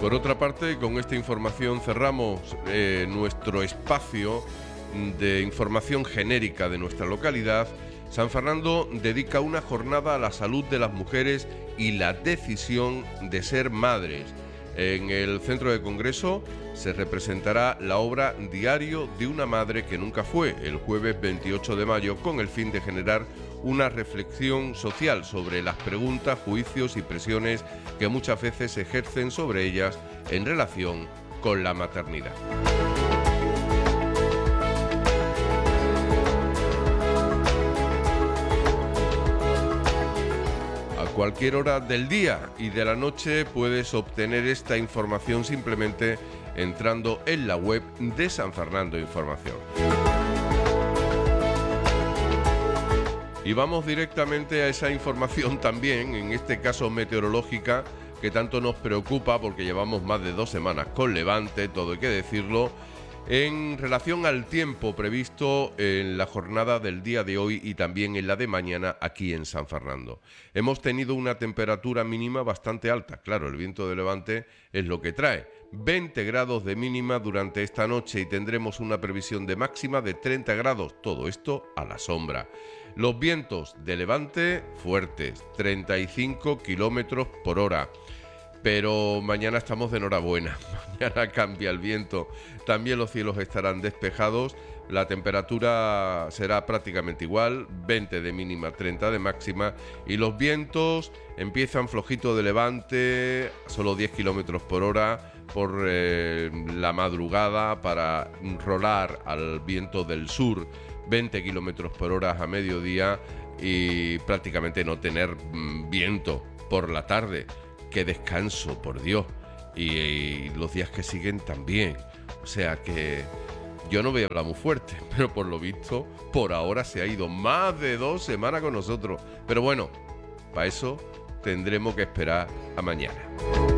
Por otra parte, con esta información cerramos nuestro espacio de información genérica de nuestra localidad. San Fernando dedica una jornada a la salud de las mujeres y la decisión de ser madres. En el centro de congreso se representará la obra Diario de una madre que nunca fue, el jueves 28 de mayo, con el fin de generar una reflexión social sobre las preguntas, juicios y presiones que muchas veces se ejercen sobre ellas en relación con la maternidad. Cualquier hora del día y de la noche puedes obtener esta información simplemente entrando en la web de San Fernando Información. Y vamos directamente a esa información también, en este caso meteorológica, que tanto nos preocupa porque llevamos más de 2 semanas con levante, todo hay que decirlo, en relación al tiempo previsto en la jornada del día de hoy y también en la de mañana aquí en San Fernando. Hemos tenido una temperatura mínima bastante alta, claro, el viento de levante es lo que trae. 20 grados de mínima durante esta noche y tendremos una previsión de máxima de 30 grados, todo esto a la sombra. Los vientos de levante fuertes, 35 kilómetros por hora. Pero mañana estamos de enhorabuena, mañana cambia el viento, también los cielos estarán despejados, la temperatura será prácticamente igual, 20 de mínima, 30 de máxima, y los vientos empiezan flojito de levante, solo 10 kilómetros por hora por la madrugada para rolar al viento del sur, 20 kilómetros por hora a mediodía y prácticamente no tener viento por la tarde. ¡Qué descanso, por Dios! Y los días que siguen también. O sea que yo no voy a hablar muy fuerte, pero por lo visto, por ahora se ha ido más de 2 semanas con nosotros. Pero bueno, para eso tendremos que esperar a mañana.